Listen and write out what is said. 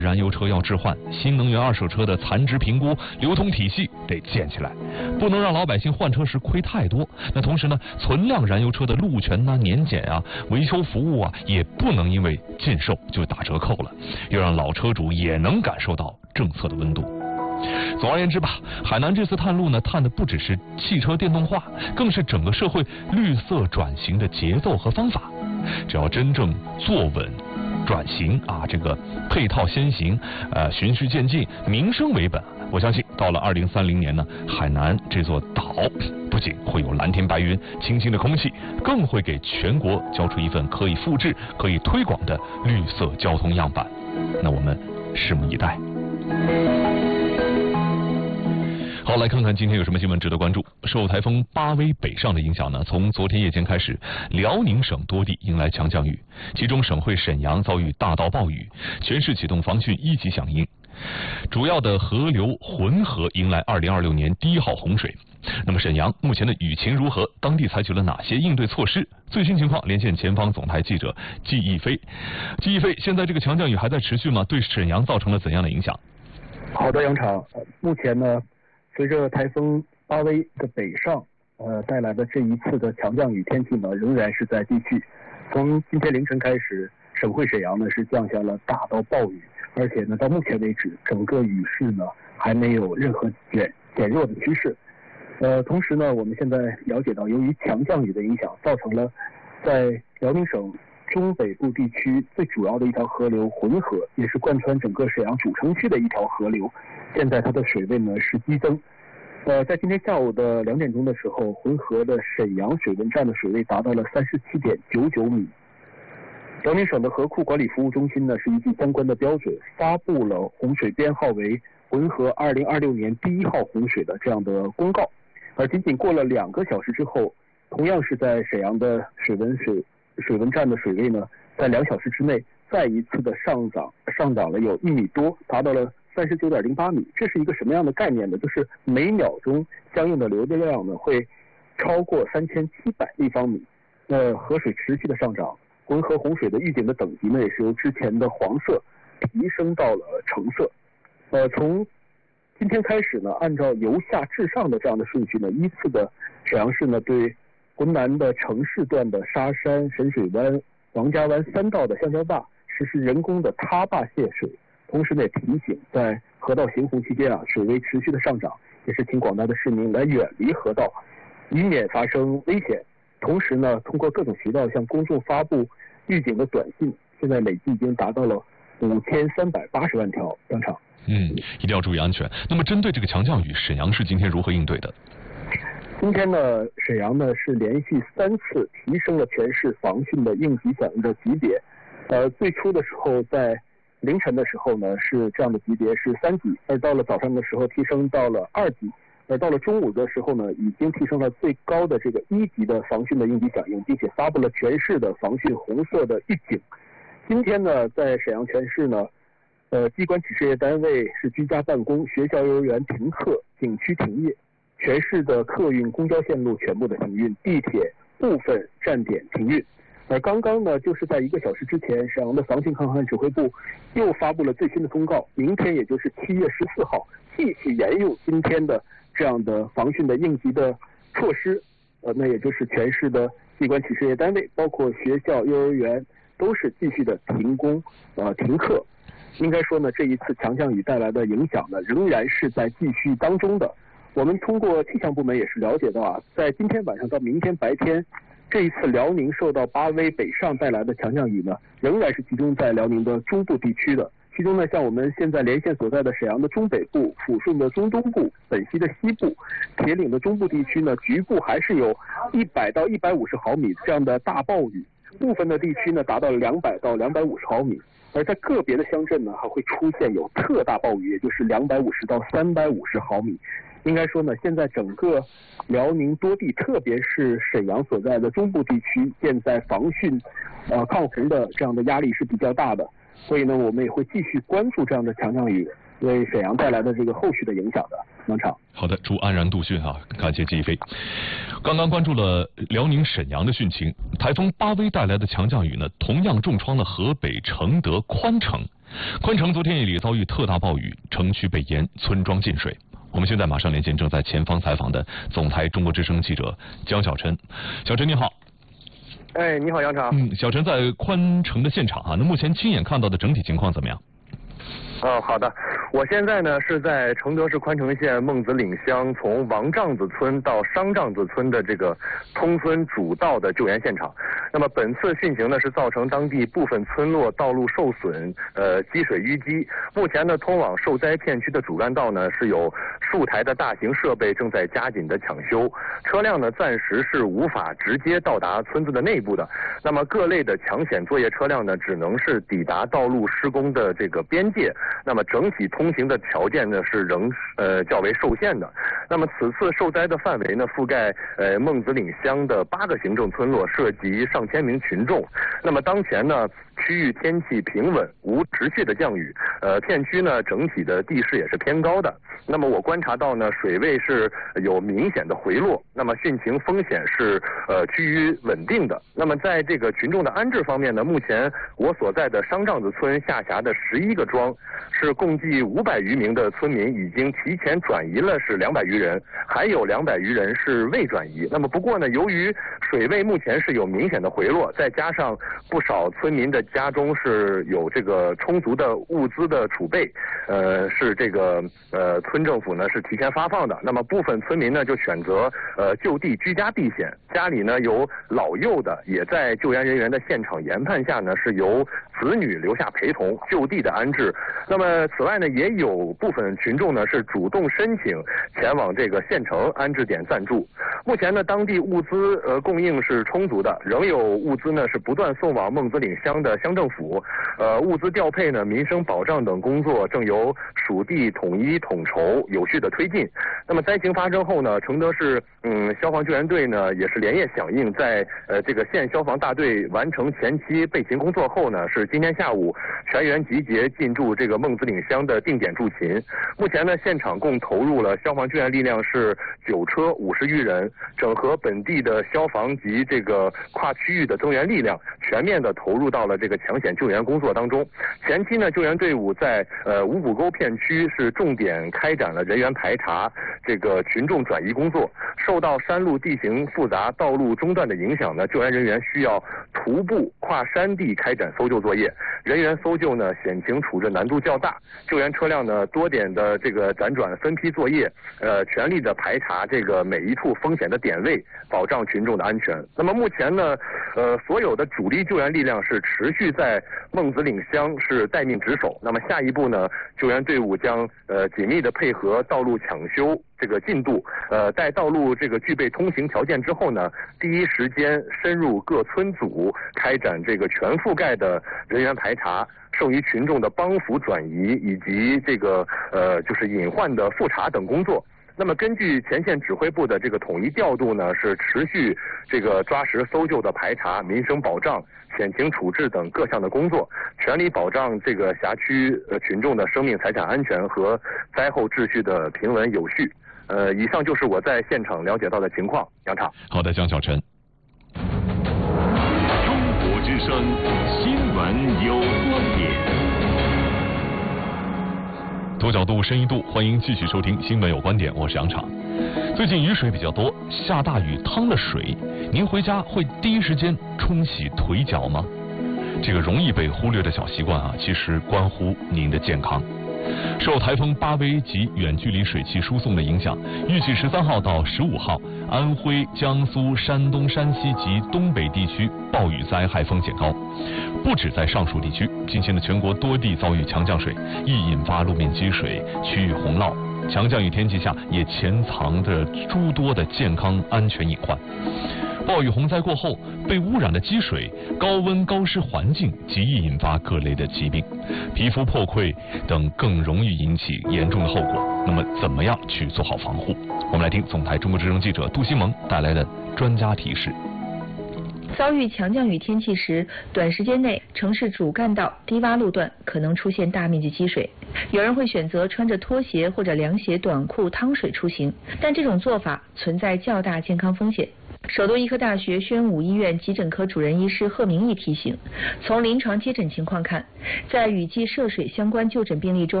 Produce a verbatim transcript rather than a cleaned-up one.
燃油车要置换，新能源二手车的残值评估、流通体系得建起来，不能让老百姓换车时亏太多。那同时呢，存量燃油车的路权呐、年检啊、维修服务啊，也不能因为禁售就打折扣了，要让老车主也能感受到政策的温度。总而言之吧，海南这次探路呢，探的不只是汽车电动化，更是整个社会绿色转型的节奏和方法。只要真正坐稳转型啊，这个配套先行，呃，循序渐进，民生为本。我相信到了二零三零年呢，海南这座岛不仅会有蓝天白云、清新的空气，更会给全国交出一份可以复制、可以推广的绿色交通样板。那我们拭目以待。好，来看看今天有什么新闻值得关注。受台风巴威北上的影响呢，从昨天夜间开始，辽宁省多地迎来强降雨，其中省会沈阳遭遇大到暴雨，全市启动防汛一级响应。主要的河流浑河迎来二零二六年第一号洪水。那么沈阳目前的雨情如何？当地采取了哪些应对措施？最新情况连线前方总台记者季逸飞。季逸飞，现在这个强降雨还在持续吗？对沈阳造成了怎样的影响？ 好的，杨场，目前呢，随着台风巴威的北上，呃带来的这一次的强降雨天气呢，仍然是在继续。从今天凌晨开始，省会沈阳呢是降下了大到暴雨，而且呢到目前为止，整个雨势呢还没有任何减减弱的趋势。呃，同时呢，我们现在了解到，由于强降雨的影响，造成了在辽宁省中北部地区最主要的一条河流浑河，也是贯穿整个沈阳主城区的一条河流，现在它的水位呢是激增。呃，在今天下午的两点钟的时候，浑河的沈阳水文站的水位达到了三十七点九九米。辽宁省的河库管理服务中心呢是依据相关的标准，发布了洪水编号为浑河二零二六年第一号洪水的这样的公告。而仅仅过了两个小时之后，同样是在沈阳的水文水水文站的水位呢，在两小时之内再一次的上涨，上涨了有一米多，达到了三十九点零八米。这是一个什么样的概念呢？就是每秒钟相应的流动量呢会超过三千七百立方米。那河水持续的上涨，浑河洪水的预警的等级呢也是由之前的黄色提升到了橙色。呃，从今天开始呢，按照由下至上的这样的顺序呢，依次的沈阳市呢对浑南的城市段的沙山、沈水湾、王家湾三道的橡胶坝实施人工的塌坝泄水，同时呢也提醒在河道行洪期间啊，水位持续的上涨，也是请广大的市民来远离河道，以免发生危险。同时呢，通过各种渠道向公众发布预警的短信，现在累计已经达到了五千三百八十万条。当场。 嗯，一定要注意安全。那么针对这个强降雨，沈阳市今天如何应对的？ 今天呢，沈阳呢是连续三次提升了全市防汛的应急响应的级别。呃，最初的时候在凌晨的时候呢是这样的级别是三级，而到了早上的时候提升到了二级，而到了中午的时候呢，已经提升了最高的这个一级的防汛的应急响应，并且发布了全市的防汛红色的预警。今天呢，在沈阳全市呢。呃，机关企事业单位是居家办公，学校幼儿园停课，景区停业，全市的客运公交线路全部的停运，地铁部分站点停运。而刚刚呢，就是在一个小时之前，沈阳的防汛抗旱指挥部又发布了最新的通告，明天也就是七月十四号，继续沿用今天的这样的防汛的应急的措施。呃，那也就是全市的机关企事业单位，包括学校、幼儿园，都是继续的停工、呃停课。应该说呢，这一次强降雨带来的影响呢，仍然是在继续当中的。我们通过气象部门也是了解到啊，在今天晚上到明天白天，这一次辽宁受到巴威北上带来的强降雨呢，仍然是集中在辽宁的中部地区的。其中呢，像我们现在连线所在的沈阳的中北部、抚顺的中东部、本溪的西部、铁岭的中部地区呢，局部还是有一百到一百五十毫米这样的大暴雨，部分的地区呢达到两百到两百五十毫米。而在个别的乡镇呢，还会出现有特大暴雨，也就是两百五十到三百五十毫米。应该说呢，现在整个辽宁多地，特别是沈阳所在的中部地区，现在防汛、呃抗洪的这样的压力是比较大的。所以呢，我们也会继续关注这样的强降雨为沈阳带来的这个后续的影响的。农场。 好的，祝安然度汛啊！感谢季飞。刚刚关注了辽宁沈阳的汛情，台风巴威带来的强降雨呢，同样重创了河北承德宽城。 昆城昨天夜里遭遇特大暴雨，城区被淹，村庄进水。我们现在马上连线正在前方采访的总台中国之声记者江小晨。小陈你好。 哎，你好杨常。 嗯，小陈在宽城的现场啊，那目前亲眼看到的整体情况怎么样？ 哦，好的，我现在呢是在承德市宽城县孟子岭乡从王帐子村到商帐子村的这个通村主道的救援现场。那么本次汛情呢是造成当地部分村落道路受损，呃积水淤积。目前呢通往受灾片区的主干道呢是有数台的大型设备正在加紧的抢修，车辆呢暂时是无法直接到达村子的内部的。那么各类的抢险作业车辆呢只能是抵达道路施工的这个边界。那么整体通行的条件呢是仍呃较为受限的。那么此次受灾的范围呢覆盖呃孟子岭乡的八个行政村落，涉及上千名群众。那么当前呢区域天气平稳，无持续的降雨，呃片区呢整体的地势也是偏高的。那么我观察到呢水位是有明显的回落，那么汛情风险是呃趋于稳定的。那么在这个群众的安置方面呢，目前我所在的商帐子村下辖的十一个庄是共计五百余名的村民已经提前转移了是两百余人，还有两百余人是未转移。那么不过呢，由于水位目前是有明显的回落，再加上不少村民的家中是有这个充足的物资的储备，呃，是这个呃村政府呢是提前发放的。那么部分村民呢就选择呃就地居家避险，家里呢有老幼的，也在救援人员的现场研判下呢是由子女留下陪同就地的安置。那么此外呢，也有部分群众呢是主动申请前往这个县城安置点暂住。目前呢，当地物资呃供应是充足的，仍有物资呢是不断送往孟子岭乡的乡政府。呃，物资调配呢、民生保障等工作正由属地统一统筹，有序的推进。那么灾情发生后呢，承德市嗯消防救援队呢也是连夜响应，在呃这个县消防大队完成前期备勤工作后呢，是今天下午全员集结进驻这个孟子岭乡的定点驻勤。目前呢，现场共投入了消防救援力量是九车五十余人，整合本地的消防及这个跨区域的增援力量，全面的投入到了这个抢险救援工作当中。前期呢，救援队伍在呃五股沟片区是重点开展了人员排查、这个群众转移工作。受到山路地形复杂、道路中断的影响呢，救援人员需要徒步跨山地开展搜救作业。人员搜救呢险情处置难度较大，救援车辆呢多点的这个辗转分批作业，呃全力的排查这个每一处风险的点位，保障群众的安全。那么目前呢，呃所有的主力救援力量是持续在孟子岭乡是待命值守。那么下一步呢，救援队伍将呃紧密的配合道路抢修这个进度，呃待道路这个具备通行条件之后呢，第一时间深入各村组，开展这个全覆盖的人员排查、剩余群众的帮扶转移以及这个呃就是隐患的复查等工作。那么根据前线指挥部的这个统一调度呢，是持续这个抓实搜救的排查、民生保障、险情处置等各项的工作，全力保障这个辖区呃群众的生命财产安全和灾后秩序的平稳有序。呃，以上就是我在现场了解到的情况。杨畅。 好的，江小晨。 中国之声新闻有观点。 多角度、深一度，欢迎继续收听《新闻有观点》，我是杨畅。最近雨水比较多，下大雨趟了水，您回家会第一时间冲洗腿脚吗？这个容易被忽略的小习惯啊，其实关乎您的健康。受台风巴威及远距离水汽输送的影响，预计十三号到十五号，安徽、江苏、山东、山西及东北地区暴雨灾害风险高。不止在上述地区，近期的全国多地遭遇强降水，易引发路面积水、区域洪涝。强降雨天气下，也潜藏着诸多的健康安全隐患。暴雨洪灾过后，被污染的积水、高温高湿环境极易引发各类的疾病，皮肤破溃等更容易引起严重的后果。那么，怎么样去做好防护？我们来听总台中国之声记者杜新萌带来的专家提示。 遭遇强降雨天气时，短时间内城市主干道、低洼路段可能出现大面积积水。有人会选择穿着拖鞋或者凉鞋、短裤趟水出行，但这种做法存在较大健康风险。 首都医科大学宣武医院急诊科主任医师贺明义提醒，从临床接诊情况看，在雨季涉水相关就诊病例中，